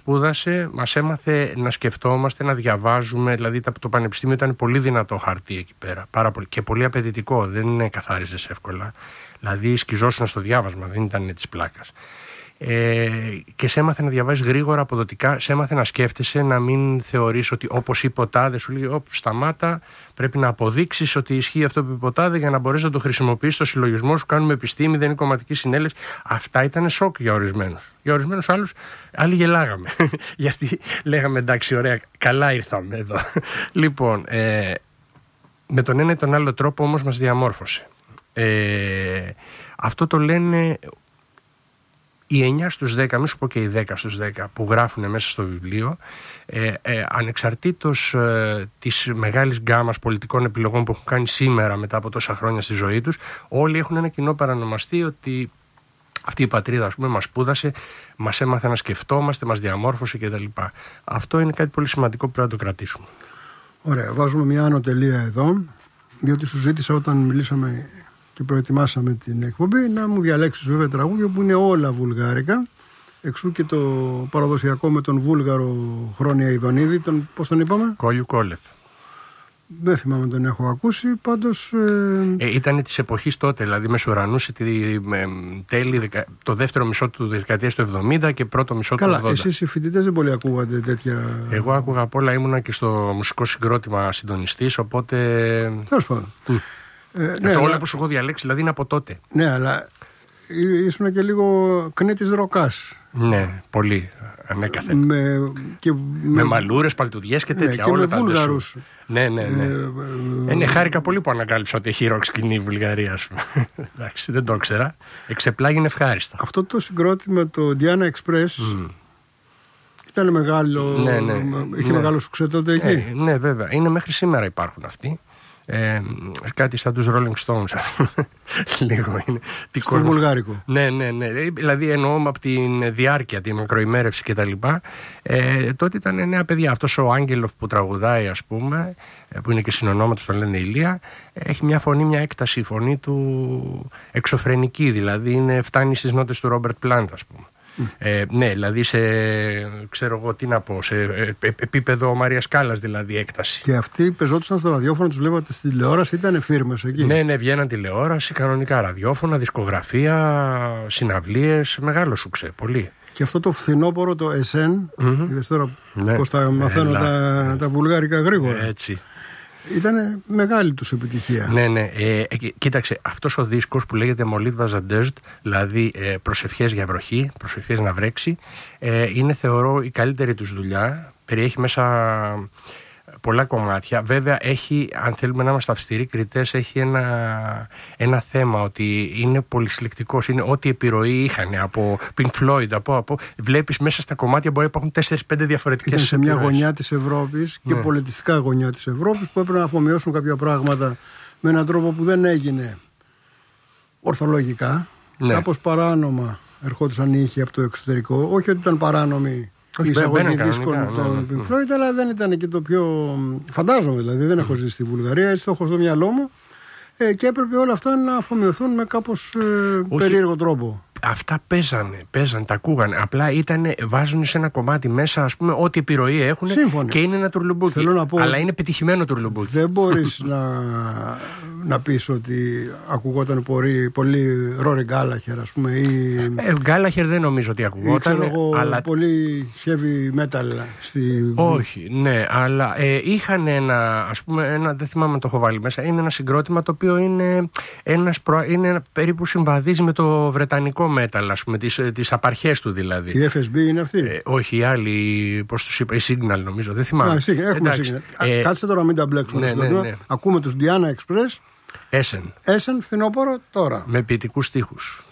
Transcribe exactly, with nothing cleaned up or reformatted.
σπούδασε, μας έμαθε να σκεφτόμαστε, να διαβάζουμε. Δηλαδή το πανεπιστήμιο ήταν πολύ δυνατό χαρτί εκεί πέρα. Πάρα πολύ, και πολύ απαιτητικό. Δεν καθάριζες εύκολα. Δηλαδή σκιζόσουν στο διάβασμα, δεν ήταν της πλάκας. Ε, και σε έμαθε να διαβάζεις γρήγορα, αποδοτικά, σε έμαθε να σκέφτεσαι, να μην θεωρείς ότι όπως είπε ο τάδε, σου λέει όπ, σταμάτα, πρέπει να αποδείξεις ότι ισχύει αυτό που είπε ο τάδε για να μπορείς να το χρησιμοποιήσεις στο συλλογισμό σου. Κάνουμε επιστήμη, δεν είναι κομματική συνέλευση. Αυτά ήταν σοκ για ορισμένους. Για ορισμένους άλλους, άλλοι γελάγαμε. Γιατί λέγαμε εντάξει, ωραία, καλά ήρθαμε εδώ. Λοιπόν, ε, με τον ένα ή τον άλλο τρόπο όμως μας διαμόρφωσε. Ε, αυτό το λένε οι εννιά στους δέκα, μην σου πω και οι δέκα στους δέκα που γράφουν μέσα στο βιβλίο, ε, ε, ανεξαρτήτως ε, της μεγάλης γκάμας πολιτικών επιλογών που έχουν κάνει σήμερα μετά από τόσα χρόνια στη ζωή τους, όλοι έχουν ένα κοινό παρανομαστή ότι αυτή η πατρίδα, ας πούμε, μας σπούδασε, μας έμαθε να σκεφτόμαστε, μας διαμόρφωσε κτλ. Αυτό είναι κάτι πολύ σημαντικό που πρέπει να το κρατήσουμε. Ωραία, βάζουμε μια άνω τελεία εδώ, διότι σου ζήτησα όταν μιλήσαμε και προετοιμάσαμε την εκπομπή να μου διαλέξεις βέβαια τραγούδια που είναι όλα βουλγάρικα, εξού και το παραδοσιακό με τον Βούλγαρο Χρόνια Ιδονίδη, τον, πώς τον είπαμε? Κόλιου Κόλεφ. Δεν θυμάμαι τον έχω ακούσει, πάντως... Ε... Ε, ήταν της εποχής τότε, δηλαδή μεσουρανούσε τη, με, τέλη, το δεύτερο μισό του δεκαετίας του εβδομήντα και πρώτο μισό Καλά, του ογδόντα. Εσείς οι φοιτητές δεν πολύ ακούγατε τέτοια... Εγώ άκουγα απ' όλα, ήμουνα και στο μουσικό συγκρότημα συντονιστής, οπότε... Τέλος πάντων. Mm. Ε, ναι, όλα αλλά... που σου έχω διαλέξει, δηλαδή είναι από τότε. Ναι, αλλά ήσουν και λίγο κνήτης ροκάς. Ναι, πολύ. Ανέκαθεν. Με, και με... με μαλλούρες, παλτουδιές και τέτοια. Ναι, και όλα με τα Βούλγαρους. Ναι, ναι, ναι. Ε, ε, ναι, χάρηκα πολύ που ανακάλυψα ότι έχει ροκ σκηνή η Βουλγαρία, ας πούμε. Εντάξει, δεν το ήξερα. Εξεπλάγινε ευχάριστα. Αυτό το συγκρότημα, το Diana Express, mm. ήταν μεγάλο. Ναι, ναι, είχε ναι. μεγάλο σουξέ τότε εκεί. Ε, ναι, βέβαια. Είναι μέχρι σήμερα υπάρχουν αυτοί. Ε, κάτι σαν τους Rolling Stones. Λίγο είναι. Στο κορμ... βουλγάρικο. Ναι, ναι, ναι. Δηλαδή εννοώ από την διάρκεια, την μικροημέρευση κτλ. Ε, τότε ήταν νέα παιδιά. Αυτός ο Άγγελοφ που τραγουδάει, ας πούμε, που είναι και συνονόματος, τον λένε Ηλία, έχει μια φωνή, μια έκταση, η φωνή του εξωφρενική. Δηλαδή είναι, φτάνει στις νότες του Ρόμπερτ Πλάντ, ας πούμε. Mm. Ε, ναι, δηλαδή σε, ξέρω εγώ τι να πω, σε ε, ε, επίπεδο Μαρίας Κάλλας δηλαδή έκταση. Και αυτοί πεζόντουσαν στο ραδιόφωνο, τους βλέπατε στη τηλεόραση, ήταν φίρμες εκεί. Ναι, ναι, βγαίναν τηλεόραση, κανονικά ραδιόφωνα, δισκογραφία, συναυλίες, μεγάλο σουξέ, πολύ. Και αυτό το φθινόπωρο, το Εσέν, mm-hmm. είδες τώρα ναι. πώς τα μαθαίνω τα, τα βουλγάρικα γρήγορα. Έτσι. Ήταν μεγάλη τους επιτυχία. Ναι, ναι. Ε, ε, κοίταξε, αυτός ο δίσκος που λέγεται Μολίτβα Ζαντέζτ, δηλαδή ε, προσευχές για βροχή, προσευχές να βρέξει, ε, είναι θεωρώ η καλύτερη τους δουλειά. Περιέχει μέσα πολλά κομμάτια. Βέβαια έχει, αν θέλουμε να είμαστε αυστηροί κριτές, έχει ένα, ένα θέμα ότι είναι πολυσυλλεκτικός. Είναι ό,τι επιρροή είχαν από Pink Floyd, από, από βλέπεις μέσα στα κομμάτια μπορεί να υπάρχουν τέσσερις πέντε διαφορετικές. Ήταν σε μια επιρροές. Γωνιά της Ευρώπης και ναι. πολιτιστικά γωνιά της Ευρώπης που έπρεπε να αφομοιώσουν κάποια πράγματα με έναν τρόπο που δεν έγινε ορθολογικά. Ναι. Κάπως παράνομα ερχόντουσαν οι ήχοι από το εξωτερικό. Όχι ότι ήταν παράνομοι. Η εισαγωγή δίσκων των Pink Floyd, αλλά δεν ήταν και το πιο. Φαντάζομαι δηλαδή, δεν έχω ζήσει στη Βουλγαρία, έτσι το έχω στο μυαλό μου. Ε, και έπρεπε όλα αυτά να αφομοιωθούν με κάπως ε, περίεργο τρόπο. Αυτά παίζανε, παίζανε, τα ακούγανε. Απλά ήτανε, βάζουν σε ένα κομμάτι μέσα, ας πούμε, ό,τι επιρροή έχουν. Σύμφωνα. Και είναι ένα τουρλουμπούκι. Θέλω να πω, αλλά είναι πετυχημένο τουρλουμπούκι. Δεν μπορείς να, να πεις ότι ακουγόταν πολύ, πολύ Ρόρι Γκάλαχερ, ας πούμε. Ή, ε, Γκάλαχερ δεν νομίζω ότι ακουγόταν. Ή ξέρω εγώ, αλλά... πολύ heavy metal. Στη... Όχι, ναι, αλλά ε, είχαν ένα, ας πούμε, ένα, δεν θυμάμαι αν το έχω βάλει μέσα, είναι ένα συγκρότημα το οποίο είναι, ένας προ, είναι ένα, περίπου συμβαδίζει με το βρετανικό metal, ας πούμε, τις, τις απαρχές του δηλαδή. Η εφ ες μπι είναι αυτή. Ε, όχι, οι άλλοι, πώς τους είπα, η Signal νομίζω, δεν θυμάμαι. Α, έχουμε Signal. Ε, Κάτσε τώρα μην τα μπλέξουμε. Ναι, ναι, ναι. Ακούμε τους Diana Express. Έσεν. Έσεν, φθινόπωρο τώρα. Με ποιητικούς στίχους.